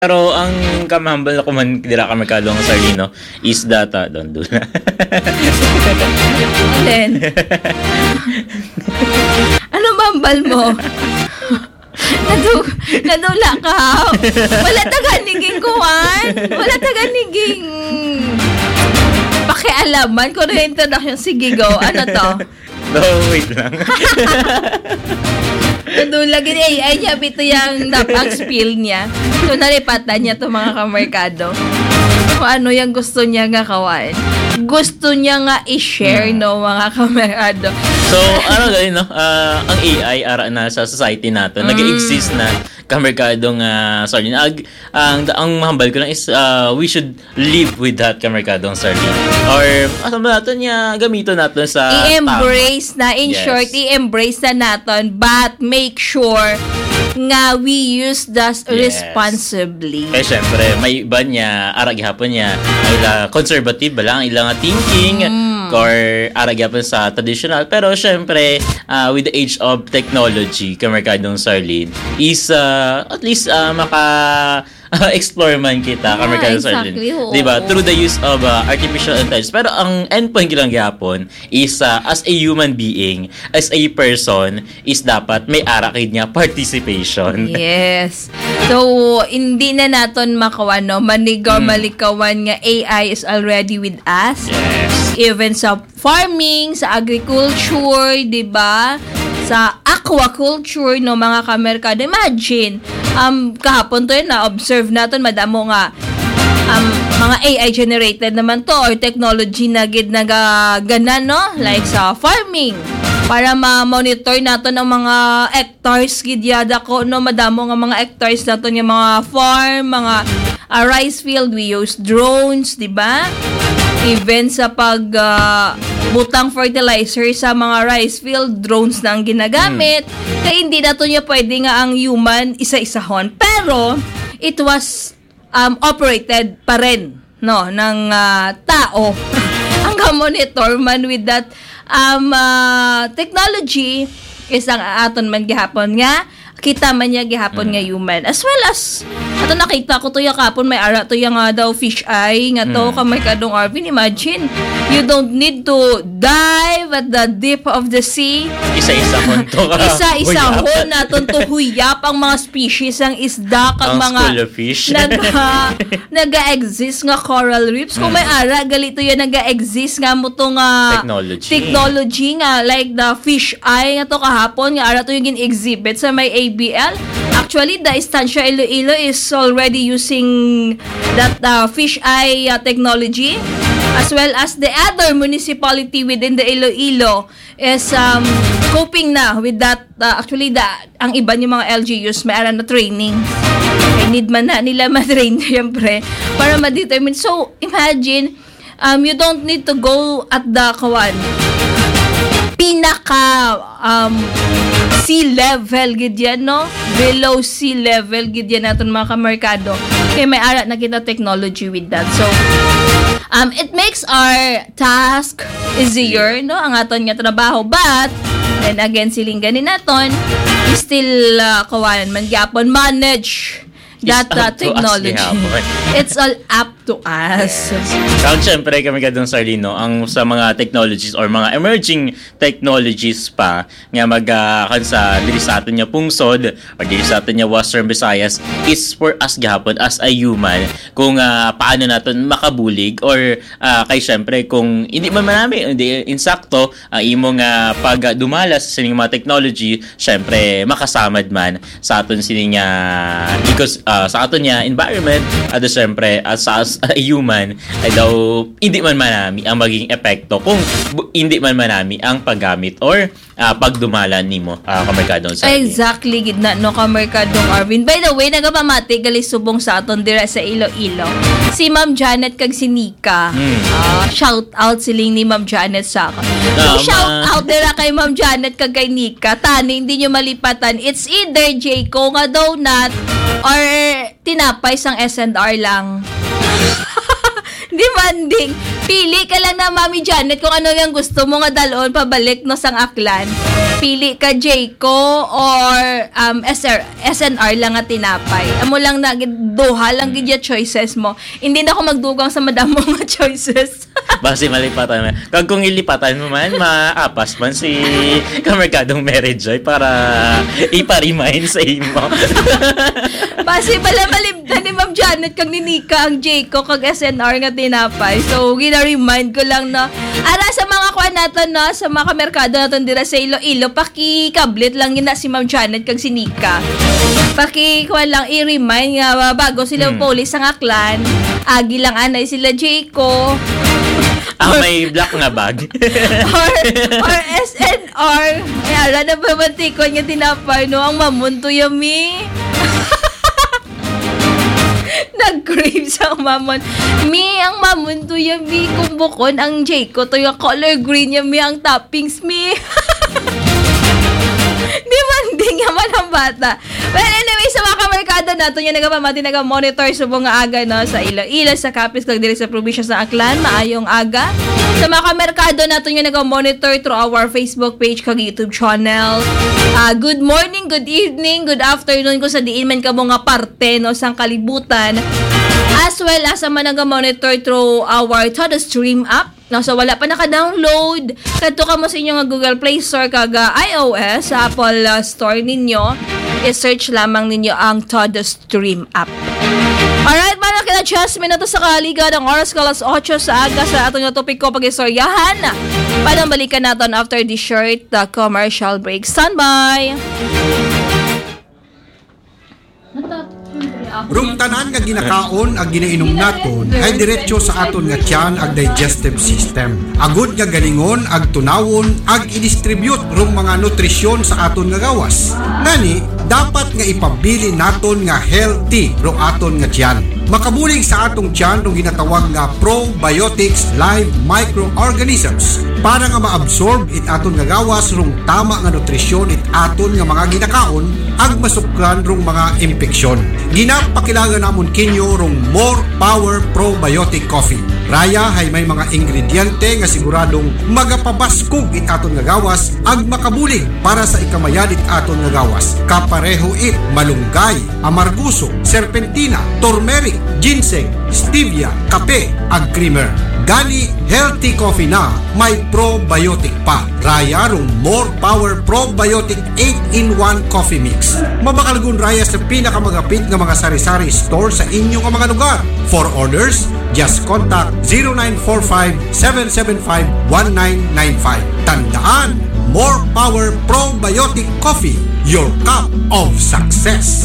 Pero ang kamahambal na kuman dira ka merkado ng Sarlino is data don do. Then, ano mambal mo? Nadula ka. Wala taganiging kuwan. Wala taganiging pakialaman kung ano yung introduction. Sige, go. Ano to? No, wait lang. Nadula gini AI niya. Bito yung napang spill niya. So, nalipatan niya to mga kamerkado. Kung ano yung gusto niya nga kawan. Gusto niya nga i-share, no, mga kamerkado. So, ano gawin, no? Ang AI ara na sa society natin, nag-exist na kamerkadong sardine. Ang mahambal ko lang is we should live with that kamerkadong sardine. Or, ba natin niya, gamito natin sa i-embrace na, in short, i-embrace na natin, but make sure nga we use that responsibly. Eh, syempre, may iba niya, arag-hapon niya, conservative ba lang, ilang thinking, or arag-hapon sa traditional. Pero, syempre, with the age of technology, kamerkadong Sarlene, is, at least, explore man kita kamerkadong exactly, Sarlene. Diba? Through the use of artificial intelligence. Pero, ang endpoint lang yapon is, as a human being, as a person, is dapat may arakid niya participation. Yes. So, hindi na natin makawano, malikawan nga AI is already with us. Yes. Even sa farming, sa agriculture, di ba? Sa aquaculture, no, mga kamerkado. Imagine, kahapon to yun, na-observe natin, madamo nga, mga AI generated naman to, or technology na ganan, no? Like sa farming, para ma-monitor natin ang mga hectares, gidyada ko, no? Madamo nga mga hectares natin, yung mga farm, mga rice field, we use drones, di ba? Even sa butang fertilizer sa mga rice field, drones na ang ginagamit. Kaya hindi na to niya pwede nga ang human isa-isahon. Pero, it was operated pa rin, no, ng tao. Ang monitor man with that technology is ang aton man gihapon nga kita man niya gihapon nga human, as well as ato nakita ko to yung kapon may ara to yung daw fish eye nga to kamerkadong Arvin. Imagine, you don't need to dive at the deep of the sea. Isa-isahon to ka. Isa-isahon naton to huyap ang mga species ang isda kang mga school of fish naga-exist nga coral reefs. Kung may ara galito yan naga-exist nga mo to nga technology nga like the fish eye nga to kahapon nga ara to yung gin-exhibit sa may ABL. Actually, the Estancia Iloilo is already using that fish eye technology, as well as the other municipality within the Iloilo is coping na with that. Actually, ang iba yung mga LGUs may aran na training. Kaya need man na nila ma-train siyempre para ma-determine. So, imagine, you don't need to go at the pinaka sea level gidyan, no? Below sea level gidyan natin mga kamerkado. Kaya may ara na kita technology with that. So, it makes our task easier, no? Ang aton nga trabaho. But, then again, siling ganin naton, still, kawanan man gyapon manage that technology. It's all up to us. Yes. Kaya syempre kami kadong Sarlino, ang sa mga technologies or mga emerging technologies pa nga kansa dili sa atin niya pungsod or dili sa atin niya Western Visayas is for us gihapon as a human kung paano natin makabulig or kay syempre kung hindi man manami hindi insakto ang imong pag dumalas sa inyong mga technology, syempre makasamad man sa aton sining because sa aton niya environment at syempre as a human ay daw hindi man manami ang maging epekto kung hindi man manami ang paggamit or pagdumalan nimo kamerkadong sa exactly gidna no kamerkadong Arvin. By the way, nagapamati gali subong sa aton dira sa Iloilo si Ma'am Janet kag si Nika. Shout out siling ni Ma'am Janet sa akin. Shout out dira kay Ma'am Janet kag kay Nika. Tani hindi nyo malipatan, it's either Jayco nga donut or tinapay sang S&R lang. Demanding. Pili ka lang na Mami Janet kung ano yung gusto mo nga dalon pabalik no sang aklan. Pili ka Jayco or SNR lang nga tinapay. Amo lang na duha lang gid choices mo. Hindi na ako magdugang sa madamo nga choices. Basi malipatan mo. Kung ilipatan mo man, maapas man si Kamerkadong Mary Joy para ipa-remind sa imo. Basi pala malimtan ni Ma'am Janet kang ninika ang Jayco kag SNR nga tinapay. So, gina-remind ko lang na ara sa mga kuan natin na sa mga kamerkado natin dira sa Iloilo, paki-kablit lang yun na si Ma'am Janet kag si Nika. Paki-kuan lang i-remind nga bago sila police ang aklan, agi lang anay sila Jayco. May black nga bag. or SNR. Ay, ala na ba mantikon nga tinapay, no? Ang mamunto yami. Nag-crave sa mamon. Ang mamon to yami. Kung bukon ang Jayco to yung color green yami ang toppings Demanding naman ang bata. But anyway, sa mga kamerkado natin yung nagapamati, nagamonitor sa mga aga no, sa Iloilo, sa Capiz, kag diri sa probinsya sa Aklan, maayong aga. Sa mga kamerkado natin yung nagamonitor through our Facebook page kag YouTube channel. Good morning, good evening, good afternoon kung sa diin man ka mga parte no, sang kalibutan. As well as ang nagamonitor through our Todo Stream app. No, so wala pa naka-download. Kadto ka mo sa inyong Google Play Store kag iOS, sa Apple Store ninyo. I-search lamang ninyo ang Todo Stream app. Alright, mga kina 10 minutos sa kaliga ng oras kalas 8 sa aga sa atong topic ko pag-istoryahan. Panambalikan natin after the short commercial break. Standby! Rung tanan nga ginakaon ag ginainom naton ay diretso sa aton nga tiyan ag digestive system. Agud nga galingon ag tunawon ag i-distribute rung mga nutrisyon sa aton nga gawas. Ngani dapat nga ipabili naton nga healthy rung aton nga tiyan. Makabulig sa atong tiyan rung ginatawag nga probiotics live microorganisms para nga maabsorb it aton nga gawas rung tama nga nutrisyon it aton nga mga ginakaon ag masukran rung mga impeksyon. Ginapakilala namon kinyo rung More Power Probiotic Coffee. Raya hay may mga ingrediente nga siguradong magapabaskog it aton nga gawas ag makabulig para sa ikamayan it aton nga gawas. Kapareho it malunggay, amarguso, serpentina, turmeric, ginseng, stevia, kape ag creamer. Gani healthy coffee na may probiotic pa. Raya rung More Power Probiotic 8-in-1 Coffee Mix. Mabakalgun raya sa pinakamagapit nga mga sari-sari store sa inyong mga lugar. For orders, just contact 0945-775-1995. Tandaan, More Power Probiotic Coffee, your cup of success.